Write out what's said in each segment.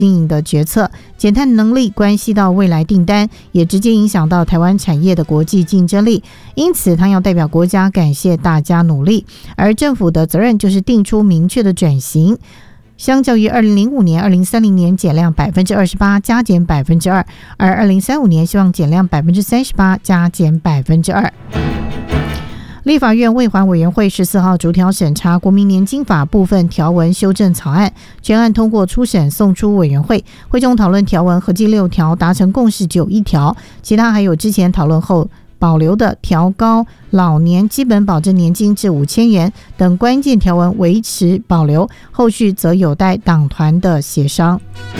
经营的决策，减碳能力关系到未来订单，也直接影响到台湾产业的国际竞争力。因此，他要代表国家感谢大家努力，而政府的责任就是定出明确的转型。相较于2005年、2030年减量28%加减2%，而2035年希望减量38%加减2%。立法院卫环委员会14号逐条审查国民年金法部分条文修正草案，全案通过初审送出委员会，会中讨论条文合计6条，达成共识只有1条，其他还有之前讨论后保留的调高老年基本保证年金至5000元等关键条文维持保留，后续则有待党团的协商。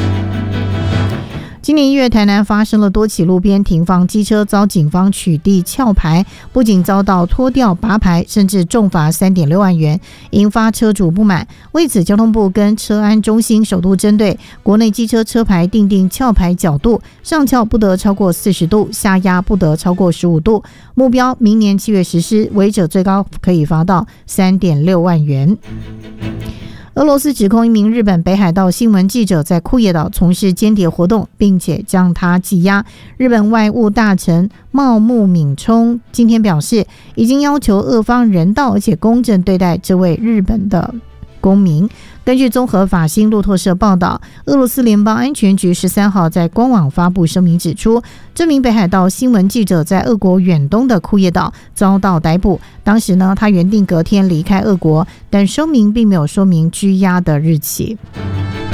今年1月，台南发生了多起路边停放机车遭警方取缔撬牌，不仅遭到拖吊拔牌，甚至重罚3.6万元，引发车主不满。为此，交通部跟车安中心首度针对国内机车车牌订定撬牌角度，上翘不得超过40度，下压不得超过15度，目标明年7月实施，违者最高可以罚到3.6万元。俄罗斯指控一名日本北海道新闻记者在库页岛从事间谍活动，并且将他羁押。日本外务大臣茂木敏充今天表示，已经要求俄方人道而且公正对待这位日本的公民。根据综合法新路透社报道，俄罗斯联邦安全局13号在官网发布声明指出，这名北海道新闻记者在俄国远东的库页岛遭到逮捕，当时他原定隔天离开俄国，但声明并没有说明拘押的日期。